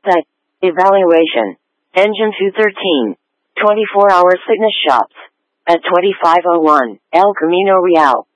Site. Evaluation. Engine 213. 24-hour fitness shops. At 2501 El Camino Real.